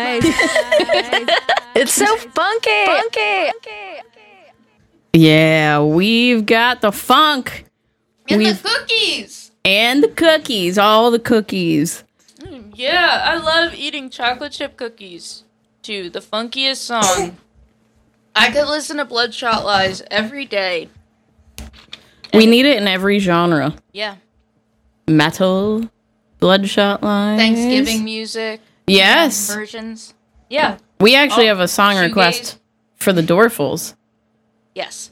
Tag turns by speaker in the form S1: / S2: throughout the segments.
S1: pies. It's so funky.
S2: Yeah, we've got the funk.
S3: And the cookies.
S2: And the cookies. All the cookies.
S3: Yeah, I love eating chocolate chip cookies, too. The funkiest song. I could listen to Bloodshot Lies every day.
S2: We need it in every genre.
S3: Yeah.
S2: Metal, Bloodshot Lies.
S3: Thanksgiving music.
S2: Yes.
S3: Versions. Yeah.
S2: We actually have a song request for the Dorfles.
S3: Yes.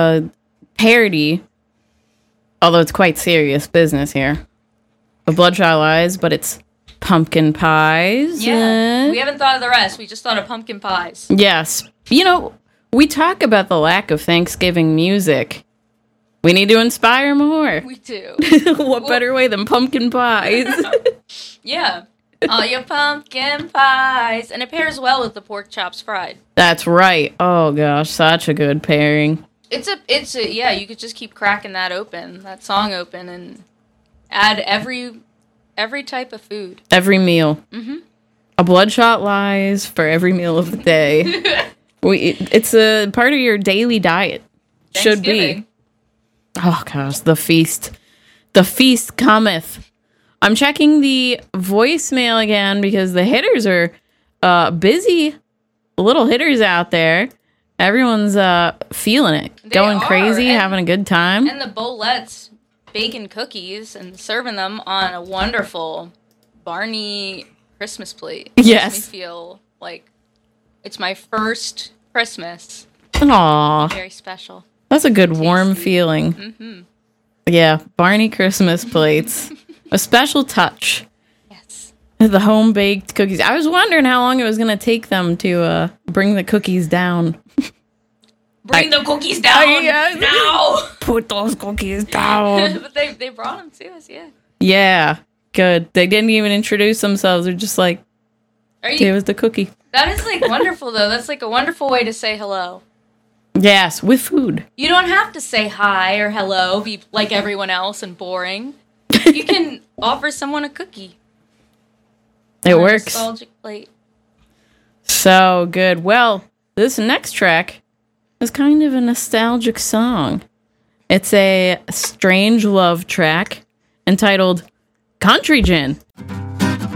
S2: Parody, although it's quite serious business here. The Bloodshot Lies, but it's pumpkin pies.
S3: Yeah. We haven't thought of the rest. We just thought of pumpkin pies.
S2: Yes. You know, we talk about the lack of Thanksgiving music. We need to inspire more.
S3: We do.
S2: What better way than pumpkin pies?
S3: Yeah. All your pumpkin pies. And it pairs well with the pork chops fried.
S2: That's right. Oh gosh, such a good pairing.
S3: It's a yeah, you could just keep cracking that song open, and add every type of food.
S2: Every meal. Mm-hmm. A Bloodshot Lies for every meal of the day. It's a part of your daily diet. Should be. Oh gosh, the feast. The feast cometh. I'm checking the voicemail again because the hitters are busy. Little hitters out there. Everyone's feeling it. Going crazy, having a good time.
S3: And the Bolettes baking cookies and serving them on a wonderful Barney Christmas plate.
S2: Yes.
S3: Makes me feel like it's my first Christmas.
S2: Aww.
S3: Very special.
S2: That's a good warm feeling.
S3: Mm-hmm.
S2: Yeah, Barney Christmas plates. A special touch.
S3: Yes.
S2: The home-baked cookies. I was wondering how long it was going to take them to bring the cookies down.
S3: Bring the cookies down now!
S2: Put those cookies down.
S3: But they brought them to us, yeah.
S2: Yeah, good. They didn't even introduce themselves. They're just like, it was the cookie.
S3: That is, like, wonderful, though. That's, like, a wonderful way to say hello.
S2: Yes, with food.
S3: You don't have to say hi or hello, be like everyone else and boring. You can offer someone a cookie.
S2: It works.
S3: Nostalgic plate.
S2: So good. Well, this next track is kind of a nostalgic song. It's a strange love track entitled Country Gin.